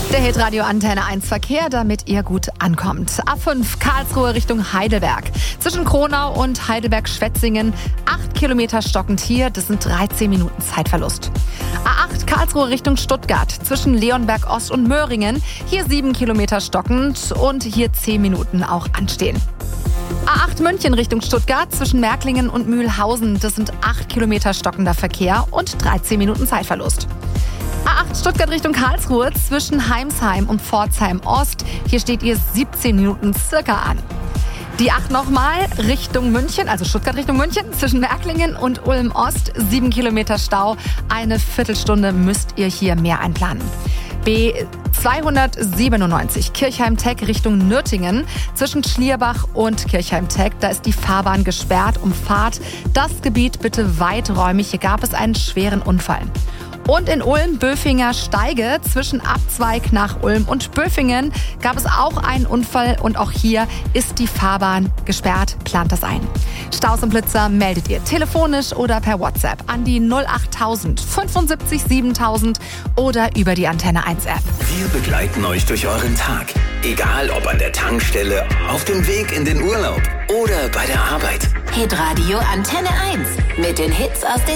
Der Hitradio Antenne 1 Verkehr, damit ihr gut ankommt. A5 Karlsruhe Richtung Heidelberg. Zwischen Kronau und Heidelberg-Schwetzingen 8 Kilometer stockend hier. Das sind 13 Minuten Zeitverlust. A8 Karlsruhe Richtung Stuttgart. Zwischen Leonberg Ost und Möhringen. Hier 7 Kilometer stockend und hier 10 Minuten auch anstehen. A8 München Richtung Stuttgart. Zwischen Märklingen und Mühlhausen. Das sind 8 Kilometer stockender Verkehr und 13 Minuten Zeitverlust. A8 Stuttgart Richtung Karlsruhe zwischen Heimsheim und Pforzheim Ost. Hier steht ihr 17 Minuten circa an. Die 8 nochmal Richtung München, also Stuttgart Richtung München, zwischen Märklingen und Ulm Ost. 7 Kilometer Stau, eine Viertelstunde müsst ihr hier mehr einplanen. B297 Kirchheim-Teck Richtung Nürtingen. Zwischen Schlierbach und Kirchheim-Teck, da ist die Fahrbahn gesperrt. Umfahrt das Gebiet bitte weiträumig. Hier gab es einen schweren Unfall. Und in Ulm-Böfinger Steige zwischen Abzweig nach Ulm und Böfingen gab es auch einen Unfall und auch hier ist die Fahrbahn gesperrt. Plant das ein. Staus und Blitzer meldet ihr telefonisch oder per WhatsApp an die 08000 75 7000 oder über die Antenne 1 App. Wir begleiten euch durch euren Tag. Egal ob an der Tankstelle, auf dem Weg in den Urlaub oder bei der Arbeit. Hitradio Antenne 1 mit den Hits aus den